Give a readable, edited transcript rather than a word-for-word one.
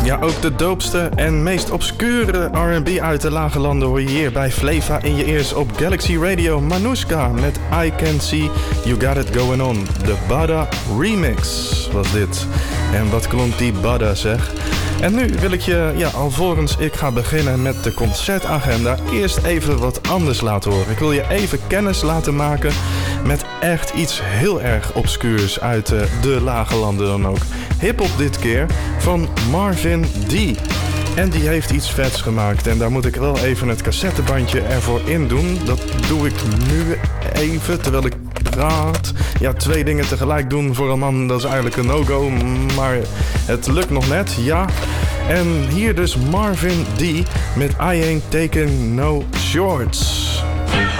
Ja, ook de doopste en meest obscure R&B uit de lage landen hoor je hier bij Flava in je ears op Galaxy Radio. Manushka met I Can See You Got It Going On. De Bada remix was dit. En wat klonk die Bada zeg. En nu wil ik je, alvorens ik ga beginnen met de concertagenda, eerst even wat anders laten horen. Ik wil je even kennis laten maken met echt iets heel erg obscuurs uit de lage landen dan ook. Hip-hop dit keer van Marvin D. En die heeft iets vets gemaakt. En daar moet ik wel even het cassettebandje ervoor in doen. Dat doe ik nu even, terwijl ik praat. Ja, 2 dingen tegelijk doen voor een man, dat is eigenlijk een no-go. Maar het lukt nog net, ja. En hier dus Marvin D. met I Ain't Taking No Shorts.